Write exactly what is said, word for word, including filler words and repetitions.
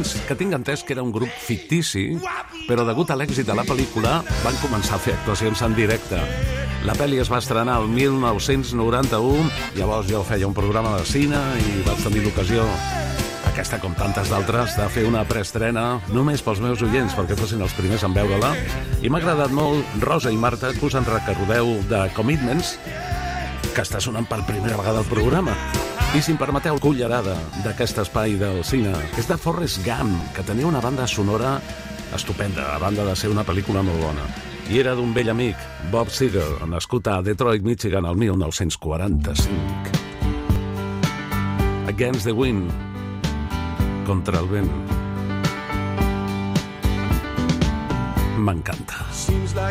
Commitments, que tinc entès que era un grup fictici, però degut a l'èxit de la pel·lícula van començar a fer actuacions en directe. La pel·li es va estrenar el mil nou-cents noranta-u, llavors jo feia un programa de cine i vaig tenir l'ocasió, aquesta com tantes d'altres, de fer una preestrena només pels meus oients, perquè fossin els primers en veure-la, i m'ha agradat molt, Rosa i Marta, que us en recordeu de Commitments, que està sonant per primera vegada al programa. I si em permeteu, cullerada d'aquest espai del cine és de Forrest Gump, que tenia una banda sonora estupenda, a banda de ser una pel·lícula molt bona. I era d'un vell amic, Bob Seger, nascut a Detroit, Michigan, el mil nou-cents quaranta-cinc. Against the Wind, contra el vent. M'encanta.